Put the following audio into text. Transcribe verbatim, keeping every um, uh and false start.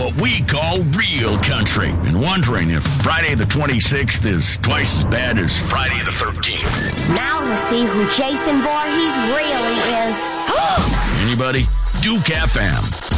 what we call real country, and wondering if Friday the twenty-sixth is twice as bad as Friday the thirteenth. Now to see who Jason Voorhees really is. Anybody? Duke F M.